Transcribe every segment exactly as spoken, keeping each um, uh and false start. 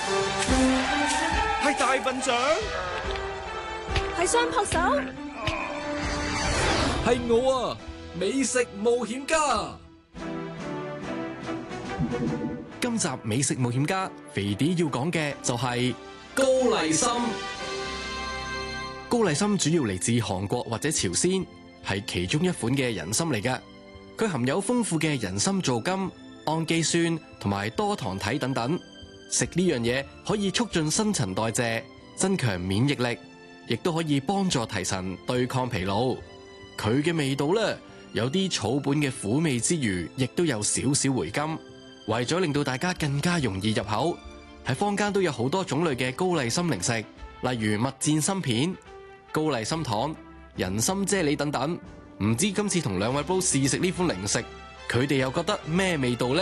係大笨象， 係雙撲手， 係我啊！美食冒險家。今集美食冒險家肥啲要講嘅就係高麗參。高麗參主要嚟自韓國或者朝鮮，係其中一款嘅人參嚟嘅。佢含有豐富嘅人參皂苷、氨基酸同埋多糖體等等。食呢樣嘢可以促進新陳代謝，增強免疫力，亦都可以幫助提神、對抗疲勞。佢嘅味道咧，有啲草本嘅苦味之餘，亦都有少少回甘。為咗令到大家更加容易入口，喺坊間都有好多種類嘅高麗參零食，例如蜜餞參片、高麗參糖、人參啫喱等等。唔知今次同兩位 bro 試食呢款零食，佢哋又覺得咩味道呢？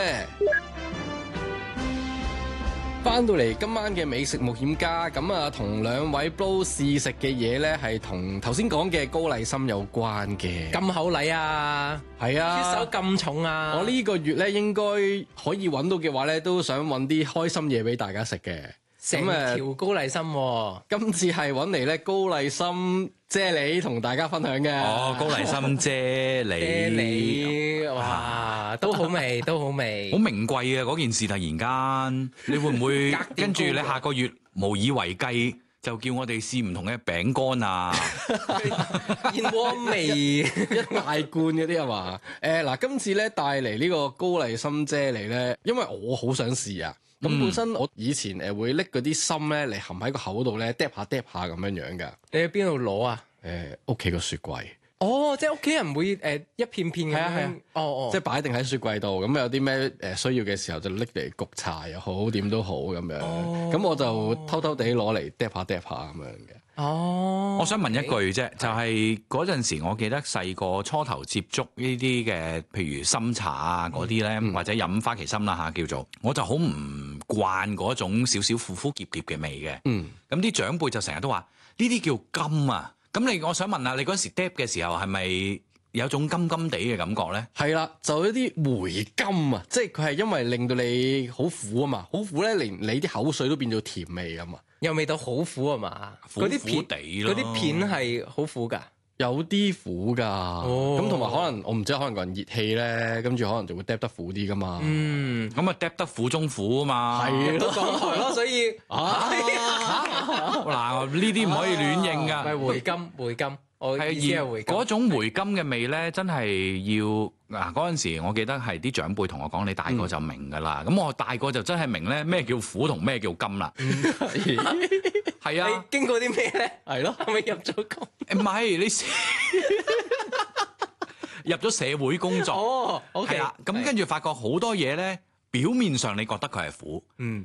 翻到嚟今晚嘅美食冒險家，咁啊同兩位 bro 試食嘅嘢咧，係同頭先講嘅高麗參有關嘅。 咁口禮啊， 係啊， 出手咁重啊！ 我呢個月咧應該可以揾到嘅話咧，都想揾啲開心嘢俾大家食嘅。 成條高麗參喎， 今次係揾嚟咧高麗參啫喱同大家分享嘅。 哦，高麗參啫喱， 啫喱，哇，都好味，都好味， 好名貴啊！嗰件事突然間，你會唔會跟住你下個月無以為繼，就叫我哋試唔同嘅餅乾啊？ 燕窩味一大罐嗰啲係嘛？誒嗱，今次咧帶嚟呢個高麗參啫喱咧，因為我好想試啊。咁、嗯、本身我以前誒會拎嗰啲參咧嚟含喺個口度咧，嗒下嗒下咁樣樣㗎。 你去邊度攞啊？ 誒屋企個雪櫃。 哦，即係屋企人會誒、呃、一片片咁樣。 係啊係啊。 哦哦。 即係擺定喺雪櫃度，咁有啲咩誒需要嘅時候就拎嚟焗茶又好，點都好咁樣。哦。咁我就偷偷地攞嚟嗒下嗒下咁樣嘅。 哦， 我想問一句啫，就係嗰陣時，我記得細個初頭接觸呢啲嘅，譬如參茶啊嗰啲咧，或者飲花旗參啦嚇叫做，我就好唔慣嗰種少少苦苦澀澀嘅味嘅。嗯，咁啲長輩就成日都話呢啲叫甘啊。咁你我想問下，你嗰陣時嗒嘅時候係咪有種甘甘地嘅感覺咧？ 係啦，就一啲回甘啊，即係佢係因為令到你好苦啊嘛，好苦咧，連你啲口水都變咗甜味啊嘛。 又味道好苦啊嘛， 苦苦地咯， 嗰啲片係好苦㗎， 有啲苦㗎。咁同埋可能我唔知，可能個人熱氣咧，跟住可能就會嗒得苦啲㗎嘛。 嗯， 咁啊嗒得苦中苦啊嘛。 係都講台咯，所以嗱呢啲唔可以亂應㗎。 咪回甘回甘。我係意思係回甘嗰種回甘嘅味咧，真係要嗱嗰陣時，我記得係啲長輩同我講，你大個就明㗎啦。咁、嗯、我大個就真係明咧咩叫苦同咩叫甘啦。係啊， 你經過啲咩咧？ 係咯， 係咪入咗工？ 唔係你入咗社會工作。 哦，OK。 係啦，咁跟住發覺好多嘢咧，表面上你覺得佢係苦，嗯，